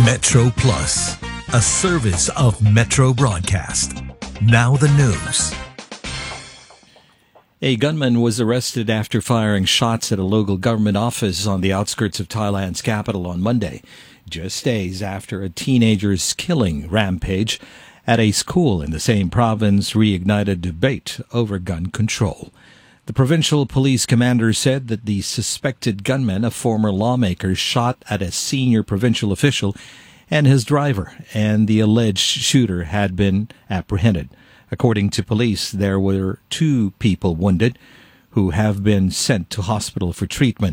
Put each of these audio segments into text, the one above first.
Metro Plus, a service of Metro Broadcast. Now the news. A gunman was arrested after firing shots at a local government office on the outskirts of Thailand's capital on Monday, just days after a teenager's killing rampage at a school in the same province reignited debate over gun control. The provincial police commander said that the suspected gunman, a former lawmaker, shot at a senior provincial official and his driver, and the alleged shooter had been apprehended. According to police, there were 2 people wounded who have been sent to hospital for treatment.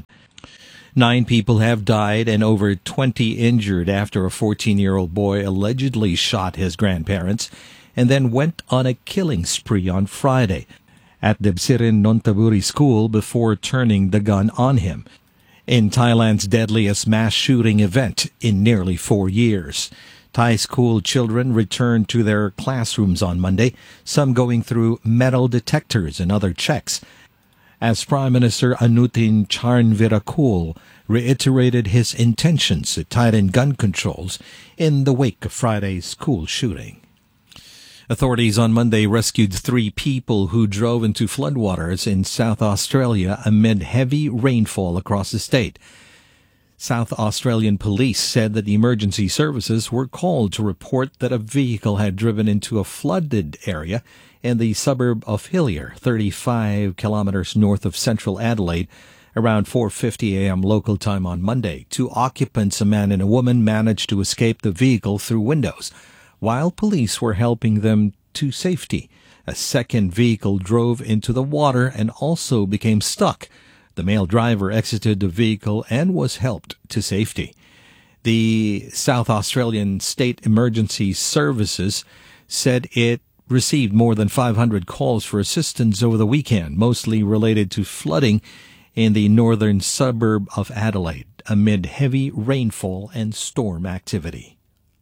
9 people have died and over 20 injured after a 14-year-old boy allegedly shot his grandparents and then went on a killing spree on Friday at Debsirin Nontaburi School before turning the gun on him, in Thailand's deadliest mass shooting event in nearly 4 years. Thai school children returned to their classrooms on Monday, some going through metal detectors and other checks, as Prime Minister Anutin Charnvirakul reiterated his intentions to tighten gun controls in the wake of Friday's school shooting. Authorities on Monday rescued 3 people who drove into floodwaters in South Australia amid heavy rainfall across the state. South Australian police said that the emergency services were called to report that a vehicle had driven into a flooded area in the suburb of Hillier, 35 kilometers north of central Adelaide, around 4:50 a.m. local time on Monday. 2 occupants, a man and a woman, managed to escape the vehicle through windows, while police were helping them to safety. A second vehicle drove into the water and also became stuck. The male driver exited the vehicle and was helped to safety. The South Australian State Emergency Services said it received more than 500 calls for assistance over the weekend, mostly related to flooding in the northern suburb of Adelaide amid heavy rainfall and storm activity.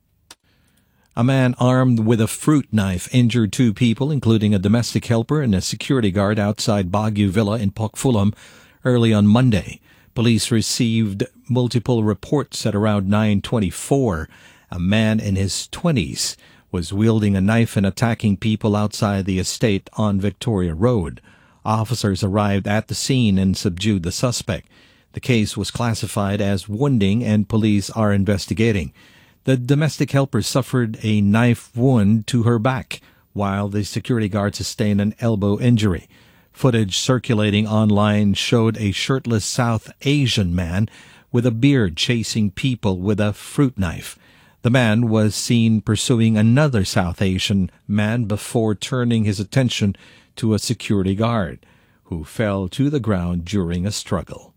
A man armed with a fruit knife injured 2 people, including a domestic helper and a security guard outside Baguio Villa in Pokfulam early on Monday. Police received multiple reports at around 9:24. A man in his 20s was wielding a knife and attacking people outside the estate on Victoria Road. Officers arrived at the scene and subdued the suspect. The case was classified as wounding and police are investigating. The domestic helper suffered a knife wound to her back, while the security guard sustained an elbow injury. Footage circulating online showed a shirtless South Asian man with a beard chasing people with a fruit knife. The man was seen pursuing another South Asian man before turning his attention to a security guard, who fell to the ground during a struggle.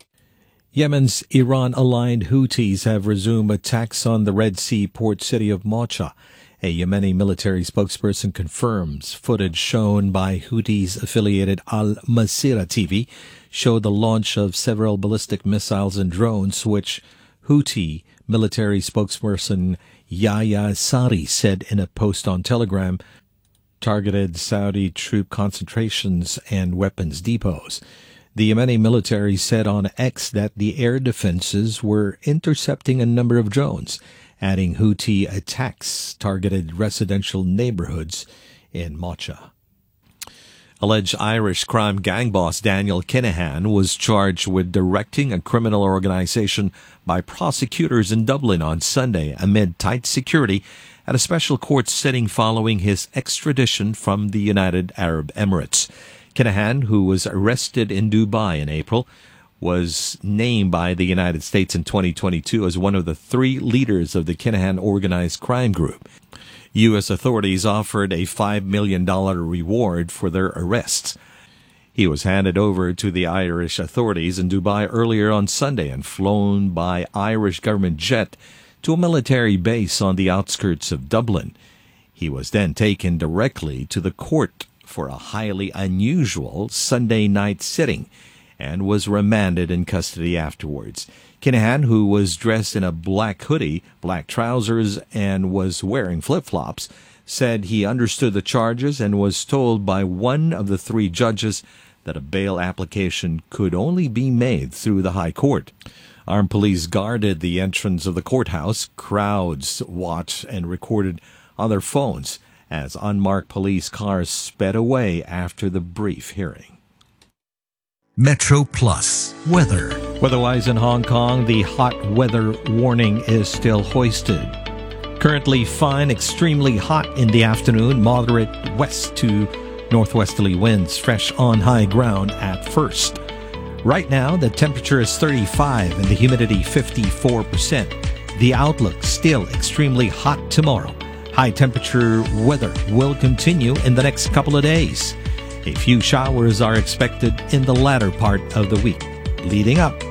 Yemen's Iran-aligned Houthis have resumed attacks on the Red Sea port city of Mocha. A Yemeni military spokesperson confirms footage shown by Houthis-affiliated Al Masirah TV showed the launch of several ballistic missiles and drones, which Houthi military spokesperson Yahya Sari said in a post on Telegram targeted Saudi troop concentrations and weapons depots. The Yemeni military said on X that the air defenses were intercepting a number of drones, adding Houthi attacks targeted residential neighborhoods in Mocha. Alleged Irish crime gang boss Daniel Kinahan was charged with directing a criminal organization by prosecutors in Dublin on Sunday amid tight security at a special court sitting following his extradition from the United Arab Emirates. Kinahan, who was arrested in Dubai in April, was named by the United States in 2022 as one of the 3 leaders of the Kinahan organized crime group. U.S. authorities offered a $5 million reward for their arrests. He was handed over to the Irish authorities in Dubai earlier on Sunday and flown by Irish government jet to a military base on the outskirts of Dublin. He was then taken directly to the court for a highly unusual Sunday night sitting and was remanded in custody afterwards. Kinahan, who was dressed in a black hoodie, black trousers, and was wearing flip-flops, said he understood the charges and was told by one of the 3 judges that a bail application could only be made through the High Court. Armed police guarded the entrance of the courthouse. Crowds watched and recorded on their phones as unmarked police cars sped away after the brief hearing. Metro Plus weather. Weather-wise in Hong Kong, the hot weather warning is still hoisted. Currently fine, extremely hot in the afternoon, moderate west to northwesterly winds, fresh on high ground at first. Right now, the temperature is 35 and the humidity 54%. The outlook still extremely hot tomorrow. High temperature weather will continue in the next couple of days. A few showers are expected in the latter part of the week, leading up